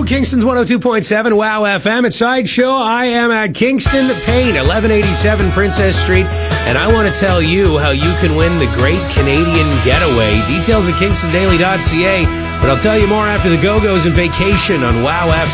Kingston's 102.7 Wow FM. It's Sideshow. I am at Kingston Paint, 1187 Princess Street, and I want to tell you how you can win the Great Canadian Getaway. Details at kingstondaily.ca, but I'll tell you more after the Go-Go's and Vacation on Wow FM.